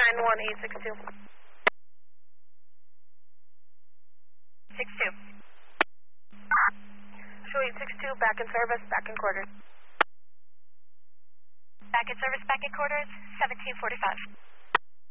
91862. 62. Show 862, back in service, back in quarters. Back in service, back in quarters, 1745.